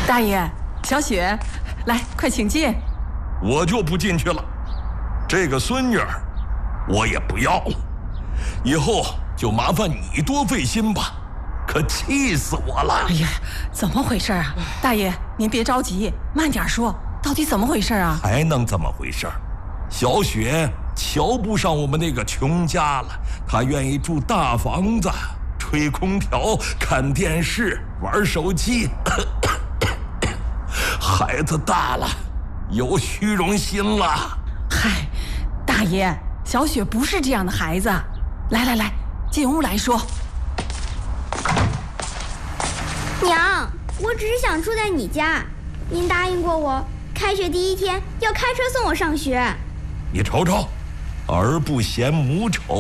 大爷，小雪，来，快请进。 我就不进去了，这个孙女儿，我也不要了。以后就麻烦你多费心吧，可气死我了！ 哎呀，怎么回事啊？大爷，您别着急，慢点说，到底怎么回事啊？ 还能怎么回事？小雪瞧不上我们那个穷家了，她愿意住大房子，吹空调、看电视、玩手机。孩子大了，有虚荣心了。 嗨，大爷，小雪不是这样的孩子。来，进屋来说。 娘，我只是想住在你家，您答应过我，开学第1天要开车送我上学。 你瞅瞅，儿不嫌母丑。